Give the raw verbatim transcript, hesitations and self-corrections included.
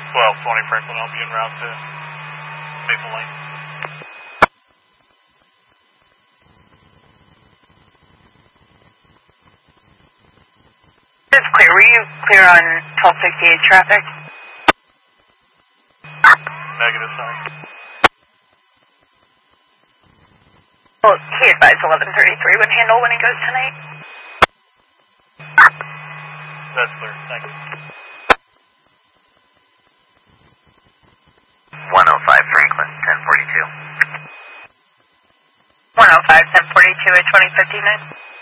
twelve twenty Franklin, I'll be en route to Maple Lane. It's clear. Were you clear on twelve sixty-eight traffic? Negative, sorry. Well, he advised eleven thirty-three would handle when he goes tonight. That's clear, thank you. one oh five Franklin, ten forty-two. one oh five, ten forty-two at twenty fifty-nine.